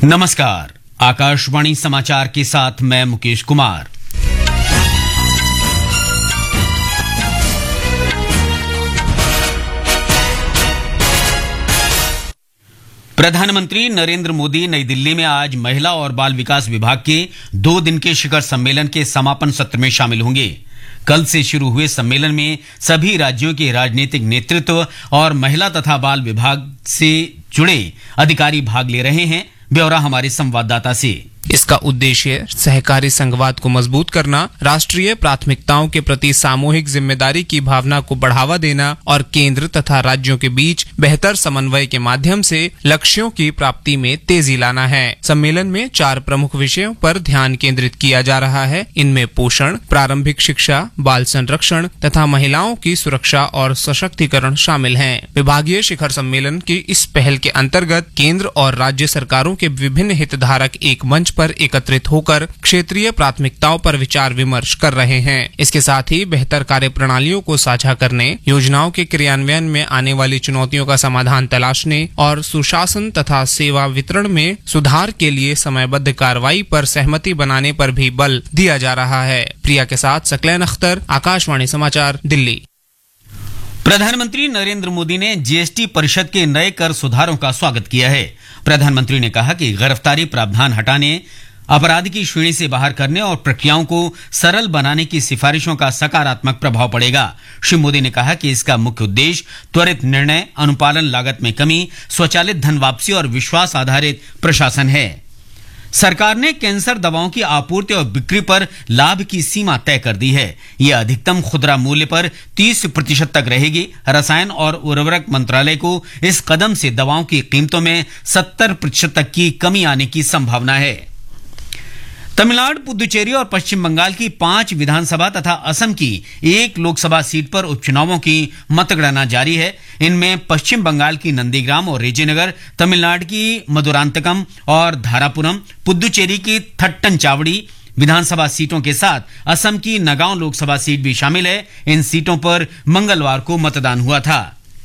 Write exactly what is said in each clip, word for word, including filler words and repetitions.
नमस्कार, आकाशवाणी समाचार के साथ मैं मुकेश कुमार। प्रधानमंत्री नरेंद्र मोदी नई दिल्ली में आज महिला और बाल विकास विभाग के दो दिन के शिखर सम्मेलन के समापन सत्र में शामिल होंगे। कल से शुरू हुए सम्मेलन में सभी राज्यों के राजनीतिक नेतृत्व और महिला तथा बाल विभाग से जुड़े अधिकारी भाग ले रहे हैं। ब्यौरा हमारे संवाददाता से। इसका उद्देश्य सहकारी संघवाद को मजबूत करना, राष्ट्रीय प्राथमिकताओं के प्रति सामूहिक जिम्मेदारी की भावना को बढ़ावा देना और केंद्र तथा राज्यों के बीच बेहतर समन्वय के माध्यम से लक्ष्यों की प्राप्ति में तेजी लाना है। सम्मेलन में चार प्रमुख विषयों पर ध्यान केंद्रित किया जा रहा है। इनमें पोषण, प्रारंभिक शिक्षा, बाल संरक्षण तथा महिलाओं की सुरक्षा और सशक्तिकरण शामिल हैं। विभागीय शिखर सम्मेलन की इस पहल के अंतर्गत केंद्र और राज्य सरकारों के विभिन्न हितधारक एक मंच पर एकत्रित होकर क्षेत्रीय प्राथमिकताओं पर विचार विमर्श कर रहे हैं। इसके साथ ही बेहतर कार्य प्रणालियों को साझा करने, योजनाओं के क्रियान्वयन में आने वाली चुनौतियों का समाधान तलाशने और सुशासन तथा सेवा वितरण में सुधार के लिए समयबद्ध कार्रवाई पर सहमति बनाने पर भी बल दिया जा रहा है। प्रिया के साथ सकलैन अख्तर, आकाशवाणी समाचार, दिल्ली। प्रधानमंत्री नरेंद्र मोदी ने जीएसटी परिषद के नए कर सुधारों का स्वागत किया है। प्रधानमंत्री ने कहा कि गिरफ्तारी प्रावधान हटाने, अपराध की श्रेणी से बाहर करने और प्रक्रियाओं को सरल बनाने की सिफारिशों का सकारात्मक प्रभाव पड़ेगा। श्री मोदी ने कहा कि इसका मुख्य उद्देश्य त्वरित निर्णय, अनुपालन लागत में कमी, स्वचालित धन वापसी और विश्वास आधारित प्रशासन है। सरकार ने कैंसर दवाओं की आपूर्ति और बिक्री पर लाभ की सीमा तय कर दी है। यह अधिकतम खुदरा मूल्य पर तीस प्रतिशत तक रहेगी। रसायन और उर्वरक मंत्रालय को इस कदम से दवाओं की कीमतों में सत्तर प्रतिशत तक की कमी आने की संभावना है। तमिलनाडु, पुदुचेरी और पश्चिम बंगाल की पांच विधानसभा तथा असम की एक लोकसभा सीट पर उपचुनावों की मतगणना जारी है। इनमें पश्चिम बंगाल की नंदीग्राम और रेजीनगर, तमिलनाडु की मधुरांतकम और धारापुरम, पुदुचेरी की थट्टनचावड़ी विधानसभा सीटों के साथ असम की नगांव लोकसभा सीट भी शामिल है। इन सीटों पर मंगलवार को मतदान हुआ था।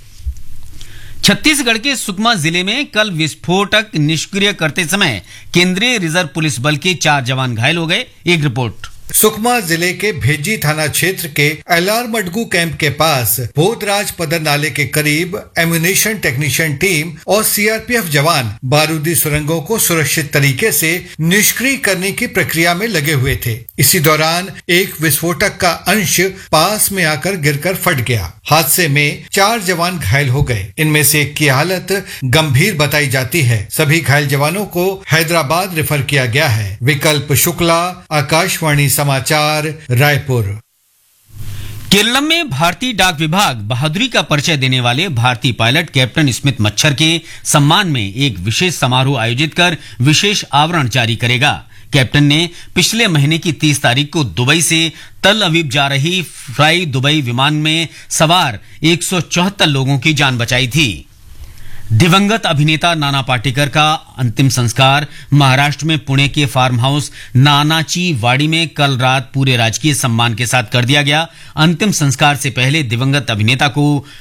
छत्तीसगढ़ के सुकमा जिले में कल विस्फोटक निष्क्रिय करते समय केंद्रीय रिजर्व पुलिस बल के चार जवान घायल हो गए। एक रिपोर्ट। सुकमा जिले के भेजी थाना क्षेत्र के एलार मडगू कैंप के पास भोदराज पदर नाले के करीब एम्यूनिशन टेक्नीशियन टीम और सीआरपीएफ जवान बारूदी सुरंगों को सुरक्षित तरीके से निष्क्रिय करने की प्रक्रिया में लगे हुए थे। इसी दौरान एक विस्फोटक का अंश पास में आकर गिरकर फट गया। हादसे में चार जवान घायल हो गए। इनमें से एक की हालत गंभीर बताई जाती है। सभी घायल जवानों को हैदराबाद रेफर किया गया है। विकल्प शुक्ला, आकाशवाणी समाचार, रायपुर। केरल में भारतीय डाक विभाग बहादुरी का परिचय देने वाले भारतीय पायलट कैप्टन स्मिथ मच्छर के सम्मान में एक विशेष समारोह आयोजित कर विशेष आवरण जारी करेगा। कैप्टन ने पिछले महीने की तीस तारीख को दुबई से तल अवीव जा रही फ्लाई दुबई विमान में सवार एक सौ चौहत्तर लोगों की जान बचाई थी। दिवंगत अभिनेता नाना पाटेकर का अंतिम संस्कार महाराष्ट्र में पुणे के फार्म हाउस नानाची वाड़ी में कल रात पूरे राजकीय सम्मान के साथ कर दिया गया। अंतिम संस्कार से पहले दिवंगत अभिनेता को